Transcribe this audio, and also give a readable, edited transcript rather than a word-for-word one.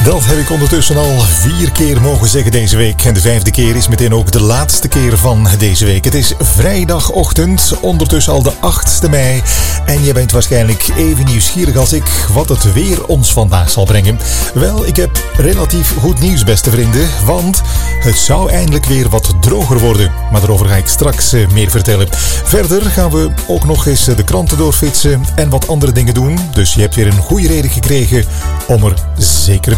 Dat heb ik ondertussen al 4 keer mogen zeggen deze week. En de 5e keer is meteen ook de laatste keer van deze week. Het is vrijdagochtend, ondertussen al de 8e mei. En je bent waarschijnlijk even nieuwsgierig als ik wat het weer ons vandaag zal brengen. Wel, ik heb relatief goed nieuws, beste vrienden. Want het zou eindelijk weer wat droger worden. Maar daarover ga ik straks meer vertellen. Verder gaan we ook nog eens de kranten doorfietsen en wat andere dingen doen. Dus je hebt weer een goede reden gekregen om er zeker